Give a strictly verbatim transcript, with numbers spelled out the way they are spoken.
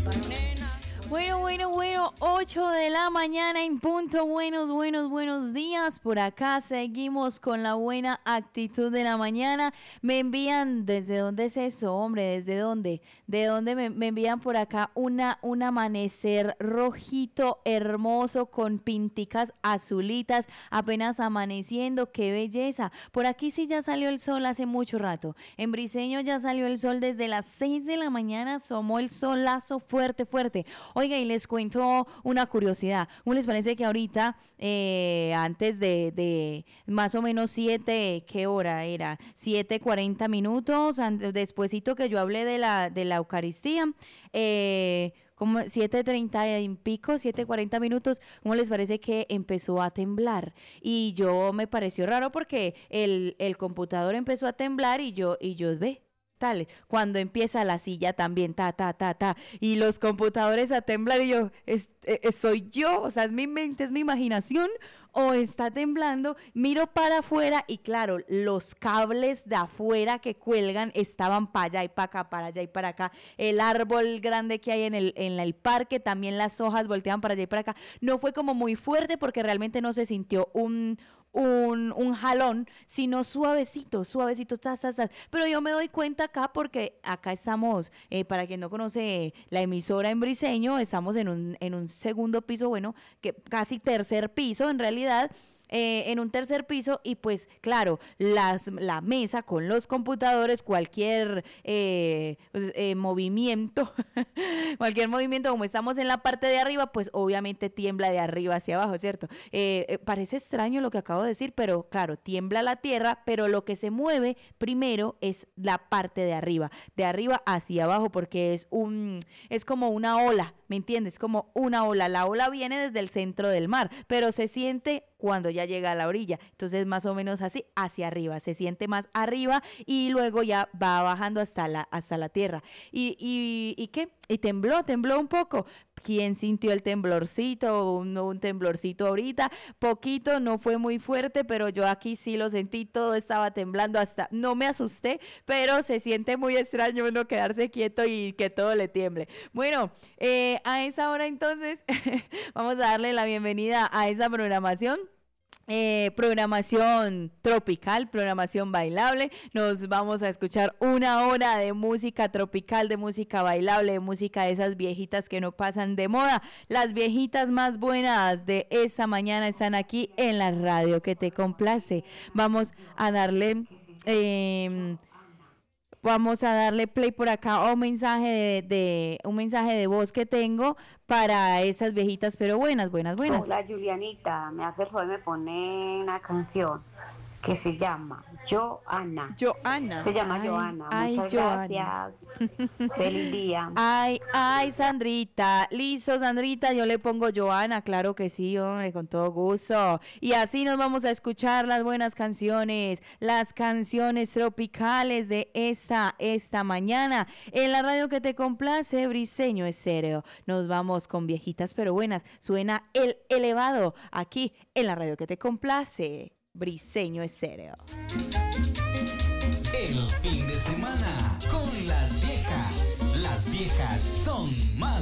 Bueno, bueno, bueno, ocho de la mañana en punto. Buenos, buenos, buenos días. Por acá seguimos con la buena actitud de la mañana. Me envían, ¿desde dónde es eso, hombre? ¿Desde dónde? ¿De dónde me, me envían por acá una, un amanecer rojito, hermoso, con pinticas azulitas, apenas amaneciendo? ¡Qué belleza! Por aquí sí ya salió el sol hace mucho rato. En Briseño ya salió el sol desde las seis de la mañana, asomó el solazo fuerte, fuerte. Oiga, y les cuento una curiosidad. ¿Cómo les parece que ahorita, eh, antes de, de más o menos siete, ¿qué hora era? siete cuarenta minutos, despuesito que yo hablé de la, de la Eucaristía, eh, como siete treinta y pico, siete cuarenta minutos, ¿cómo les parece que empezó a temblar? Y yo me pareció raro porque el, el computador empezó a temblar y yo, y yo ve. Tales. Cuando empieza la silla también, ta, ta, ta, ta, y los computadores a temblar y yo, es, es, soy yo, o sea, es mi mente, es mi imaginación, o está temblando, miro para afuera y claro, los cables de afuera que cuelgan estaban para allá y para acá, para allá y para acá, el árbol grande que hay en el, en el parque, también las hojas volteaban para allá y para acá, no fue como muy fuerte porque realmente no se sintió un... Un, un jalón, sino suavecito, suavecito, tas, tas, tas. Pero yo me doy cuenta acá porque acá estamos, eh, para quien no conoce la emisora en Briseño, estamos en un, en un segundo piso, bueno, que casi tercer piso en realidad. Eh, en un tercer piso y pues claro, las, la mesa con los computadores, cualquier eh, eh, movimiento, cualquier movimiento como estamos en la parte de arriba, pues obviamente tiembla de arriba hacia abajo, ¿cierto? Eh, eh, parece extraño lo que acabo de decir, pero claro, tiembla la tierra, pero lo que se mueve primero es la parte de arriba, de arriba hacia abajo, porque es un, es como una ola, ¿me entiendes? Como una ola, la ola viene desde el centro del mar, pero se siente cuando ya llega a la orilla, entonces más o menos así, hacia arriba, se siente más arriba y luego ya va bajando hasta la, hasta la tierra. ¿Y, y, y qué? Y tembló, tembló un poco. ¿Quién sintió el temblorcito? Un, un temblorcito ahorita, poquito, no fue muy fuerte, pero yo aquí sí lo sentí, todo estaba temblando, hasta no me asusté, pero se siente muy extraño uno quedarse quieto y que todo le tiemble. Bueno, eh, a esa hora entonces vamos a darle la bienvenida a esa programación. Eh, programación tropical, programación bailable. Nos vamos a escuchar una hora de música tropical, de música bailable, de música de esas viejitas que no pasan de moda. Las viejitas más buenas de esta mañana están aquí en la radio que te complace. Vamos a darle... Eh, Vamos a darle play por acá a un mensaje de, de un mensaje de voz que tengo para estas viejitas, pero buenas, buenas, buenas. Hola Julianita, me hace el favor, me pone una canción que se llama Joana. Joana. Se llama ay, Joana. Ay, Muchas Joana. gracias. Feliz día. Ay, ay, Sandrita. Listo, Sandrita, yo le pongo Joana, claro que sí, hombre, con todo gusto. Y así nos vamos a escuchar las buenas canciones, las canciones tropicales de esta, esta mañana. En la radio que te complace, Briseño Estéreo. Nos vamos con viejitas pero buenas. Suena el elevado aquí en la radio que te complace. Briseño Estéreo. El fin de semana con las viejas. Las viejas son más